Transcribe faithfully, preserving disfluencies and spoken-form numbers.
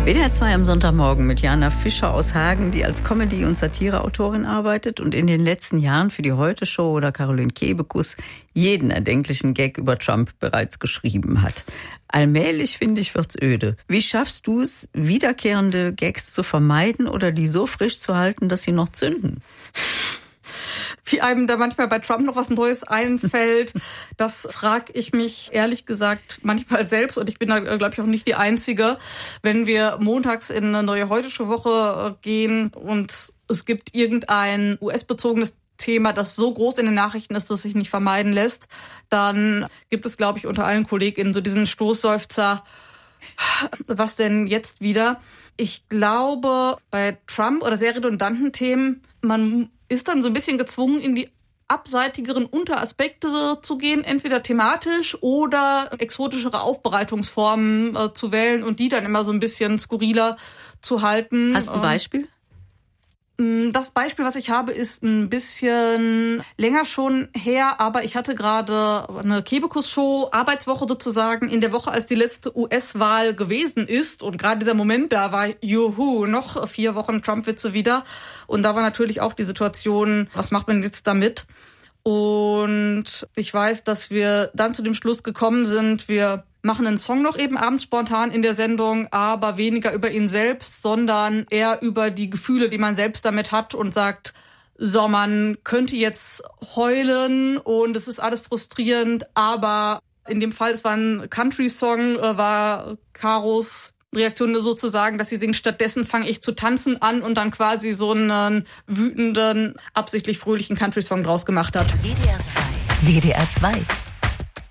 W D R zwei am Sonntagmorgen mit Jana Fischer aus Hagen, die als Comedy- und Satireautorin arbeitet und in den letzten Jahren für die Heute-Show oder Caroline Kebekus jeden erdenklichen Gag über Trump bereits geschrieben hat. Allmählich, finde ich, wird's öde. Wie schaffst du es, wiederkehrende Gags zu vermeiden oder die so frisch zu halten, dass sie noch zünden? Wie einem da manchmal bei Trump noch was Neues einfällt, das frage ich mich ehrlich gesagt manchmal selbst und ich bin da, glaube ich, auch nicht die Einzige. Wenn wir montags in eine neue Heute-Show-Woche gehen und es gibt irgendein U S-bezogenes Thema, das so groß in den Nachrichten ist, dass sich nicht vermeiden lässt, dann gibt es, glaube ich, unter allen KollegInnen so diesen Stoßseufzer, was denn jetzt wieder? Ich glaube, bei Trump oder sehr redundanten Themen, man ist dann so ein bisschen gezwungen, in die abseitigeren Unteraspekte zu gehen, entweder thematisch oder exotischere Aufbereitungsformen äh, zu wählen und die dann immer so ein bisschen skurriler zu halten. Hast du ein Beispiel? Das Beispiel, was ich habe, ist ein bisschen länger schon her, aber ich hatte gerade eine Kebekus-Show, Arbeitswoche sozusagen, in der Woche, als die letzte U S-Wahl gewesen ist. Und gerade dieser Moment, da war, juhu, noch vier Wochen Trump-Witze wieder. Und da war natürlich auch die Situation, was macht man jetzt damit? Und ich weiß, dass wir dann zu dem Schluss gekommen sind, wir machen einen Song noch eben abends spontan in der Sendung, aber weniger über ihn selbst, sondern eher über die Gefühle, die man selbst damit hat und sagt, so, man könnte jetzt heulen und es ist alles frustrierend, aber in dem Fall, es war ein Country-Song, war Karos Reaktion sozusagen, dass sie singt, stattdessen fange ich zu tanzen an und dann quasi so einen wütenden, absichtlich fröhlichen Country-Song draus gemacht hat. W D R zwei. W D R zwei.